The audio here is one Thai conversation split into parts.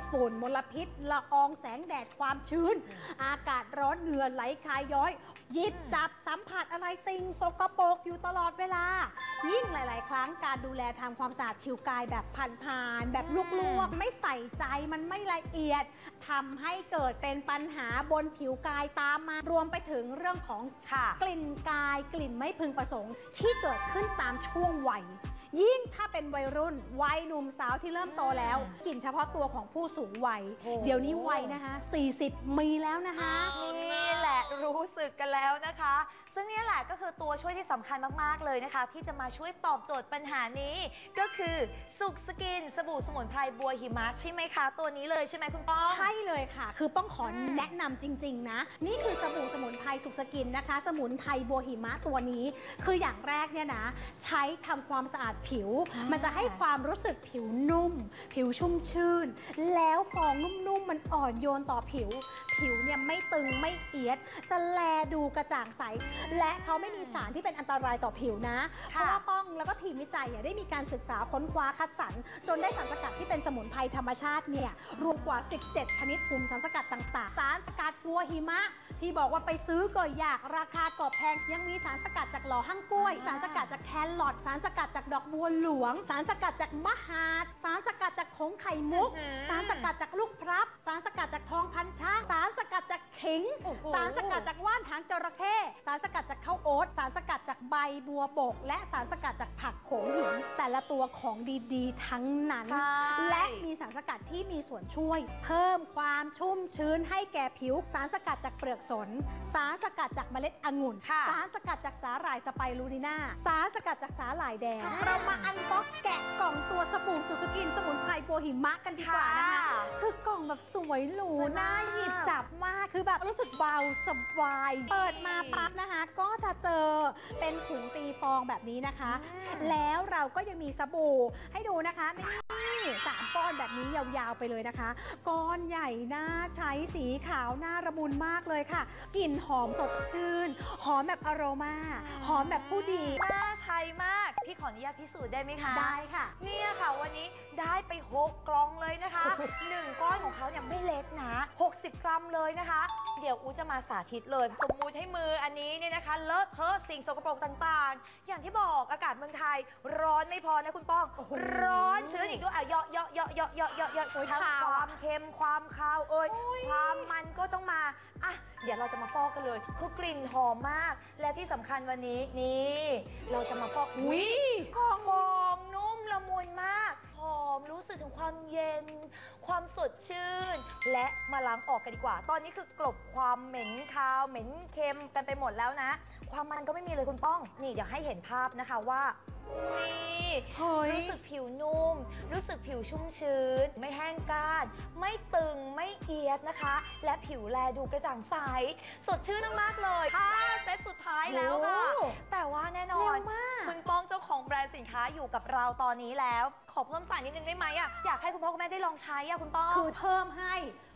ฝุ่นมลพิษละอองแสงแดดความชื้นอากาศร้อนเหงื่อไหลคายย้อยหยิบจับสัมผัสอะไรสิ่งสกปรกอยู่ตลอดเวลายิ่งหลายๆครั้งการดูแลทำความสะอาดผิวกายแบบผ่านๆแบบลวกๆไม่ใส่ใจมันไม่ละเอียดทำให้เกิดเป็นปัญหาบนผิวกายตามมารวมไปถึงเรื่องของกลิ่นกายกลิ่นไม่พึงประสงค์ที่เกิดขึ้นตามช่วงวัยยิ่งถ้าเป็นวัยรุ่นวัยหนุ่มสาวที่เริ่มโตแล้วกลิ่นเฉพาะตัวของผู้สูงวัยเดี๋ยวนี้วัยนะคะ40มีแล้วนะคะนี่แหละรู้สึกกันแล้วนะคะ ซึ่งนี่แหละก็คือตัวช่วยที่สำคัญมากๆเลยนะคะที่จะมาช่วยตอบโจทย์ปัญหานี้ก็คือสุกสกินสบู่สมุนไพรบัวหิมะใช่ไหมคะตัวนี้เลยใช่ไหมคุณป้องใช่เลยค่ะคือป้องขอแนะนำจริงๆนะนี่คือสบู่สมุนไพรสุกสกินนะคะสมุนไพรบัวหิมะตัวนี้คืออย่างแรกเนี่ยนะใช้ทำความสะอาดผิวมันจะให้ความรู้สึกผิวนุ่มผิวชุ่มชื่นแล้วฟองนุ่มๆมันอ่อนโยนต่อผิวเนี่ยไม่ตึงไม่เอียดสแลดูกระจ่างใสและเขาไม่มีสารที่เป็นอันตรายต่อผิวนะเพราะว่าป้องแล้วก็ทีมวิจัยได้มีการศึกษาค้นคว้าคัดสรรจนได้สารสกัดที่เป็นสมุนไพรธรรมชาติเนี่ยรวมกว่า17ชนิดกลุ่มสารสกัดต่างๆสารสกัดบัวหิมะที่บอกว่าไปซื้อก็ยากราคาก็แพงยังมีสารสกัดจากหล่อหั่งกล้วยสารสกัดจากแครอทสารสกัดจากดอกบัวหลวงสารสกัดจากมะฮาดสารสกัดจากผงไข่มุกสารสกัดจากลูกพลับสารสกัดจากทองพันช่างสารสกัดจากขิงสารสกัดจากว่านหางจระเข้สารสกัดจากข้าวโอ๊ตสารสกัดจากใบบัวบกและสารสกัดจากผักโขงหินแต่ละตัวของดีๆทั้งนั้นและมีสารสกัดที่มีส่วนช่วยเพิ่มความชุ่มชื้นให้แก่ผิวสารสกัดจากเปลือกสนสารสกัดจากเมล็ดองุ่นสารสกัดจากสาหร่ายสไปรูลิน่าสารสกัดจากสาหร่ายแดงเรามาอันบ็อกแกะกล่องตัวสบู่สุกสกินสมุนไพรบัวหิมะกันดีกว่านะคะคือกล่องแบบสวยหรูน่าหยิบจับมากคือแบบรู้สึกเบาสบายเปิดมาปั๊บนะคะก็จะเจอเป็นถุงตีฟองแบบนี้นะคะแล้วเราก็ยังมีสบู่ให้ดูนะคะนี่3ก้อนแบบนี้ยาวๆไปเลยนะคะก้อนใหญ่น่าใช้สีขาวน่าระมุนมากเลยค่ะกลิ่นหอมสดชื่นหอมแบบอโรมาหอมแบบผู้ดีน่าใช้มากพี่ขออนุญาตพิสูจน์ได้ไหมคะได้ค่ะเนี่ยค่ะวันนี้ได้ไป6กล่องเลยนะคะ1ก้อนของเขาเนี่ยไม่เล็กนะ60 กรัมเลยนะคะเดี๋ยวอูจะมาสาธิตเลยสมมุติให้มืออันนี้เนี่ยนะคะเลอะเทอะสิ่งสกปรกต่างๆอย่างที่บอกอากาศเมืองไทยร้อนไม่พอนะคุณป้องร้อนชื้นอีกด้วยเยอะทั้งความเค็มความคาวความมันก็ต้องมาอ่ะเดี๋ยวเราจะมาฟอกกันเลยคือกลิ่นหอมมากและที่สำคัญวันนี้นี่เราจะมาฟอกฟองนุ่มละมุนมากหอมรู้สึกถึงความเย็นความสดชื่นและมาล้างออกกันดีกว่าตอนนี้คือกลบความเหม็นคาวเหม็นเค็มกันไปหมดแล้วนะความมันก็ไม่มีเลยคุณป้องนี่เดี๋ยวให้เห็นภาพนะคะว่านี่รู้สึกผิวนุ่มรู้สึกผิวชุ่มชื้นไม่แห้งก้านไม่ตึงไม่เอียดนะคะและผิวแลดูกระจ่างใสสดชื่นมากๆเลยเซตสุดท้ายแล้วค่ะแต่ว่าแน่นอนคุณป้องเจ้าของแบรนด์สินค้าอยู่กับเราตอนนี้แล้วขอเพิ่มสายนิดนึงได้ไหมอ่ะอยากให้คุณพ่อคุณแม่ได้ลองใช้อ่ะคุณป้องคือเพิ่มให้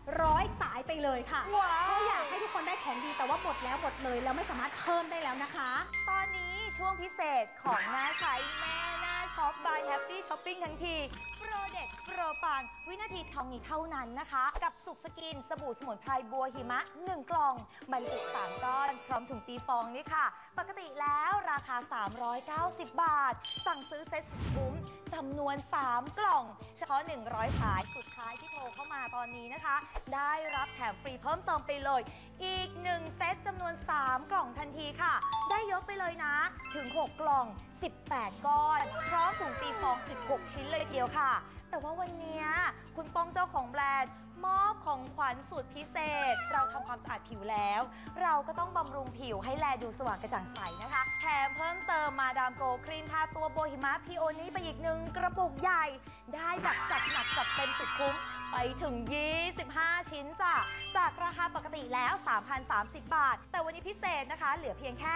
100 สายไปเลยค่ะเพราะอยากให้ทุกคนได้ของดีแต่ว่าหมดแล้วหมดเลยแล้วไม่สามารถเพิ่มได้แล้วนะคะตอนนี้ช่วงพิเศษของน่าใช้แม่น่าช็อป by Happy Shopping ทั้งทีโปรเด็ดโปรปังวินาทีทองนี้เท่านั้นนะคะกับสุกสกินสบู่สมุนไพรบัวหิมะ1 กล่องบรรจุ3 ก้อนพร้อมถุงตีฟองนี่ค่ะปกติแล้วราคา390 บาทสั่งซื้อเซ็ตสุดคุ้มจำนวน3 กล่องเฉพาะ100 สายสุดท้ายที่โทรเข้ามาตอนนี้นะคะได้รับแถมฟรีเพิ่มเติมไปเลยอีก1 เซตจำนวน3 กล่องทันทีค่ะได้เยอะไปเลยนะถึง6 กล่อง18 ก้อนพร้อมถุงตีฟองอีก6 ชิ้นเลยทีเดียวค่ะแต่ว่าวันนี้คุณป้องเจ้าของแบรนด์มอบของขวัญสุดพิเศษเราทำความสะอาดผิวแล้วเราก็ต้องบำรุงผิวให้แลดูสว่างกระจ่างใสนะคะแถมเพิ่มเติมมาดามโกครีมทาตัวโบหิมะพีโอนี่ไปอีก1 กระปุกใหญ่ได้แบบจัดหนักจัดเต็มสุดคุ้มไปถึง25 ชิ้นจ้ะจากราคาปกติแล้ว 3,030 บาทแต่วันนี้พิเศษนะคะเหลือเพียงแค่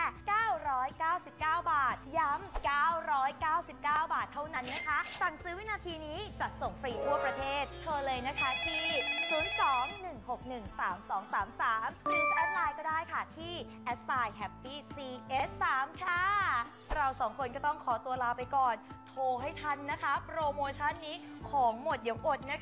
999 บาทย้ำ999 บาทเท่านั้นนะคะสั่งซื้อวินาทีนี้จัดส่งฟรีทั่วประเทศโทรเลยนะคะที่02-161-3233หรือจะแอดไลน์ก็ได้ค่ะที่ @happycs3 ค่ะเรา2 คนก็ต้องขอตัวลาไปก่อนโทรให้ทันนะคะโปรโมชั่นนี้ของหมดเดี๋ยวอดนะคะ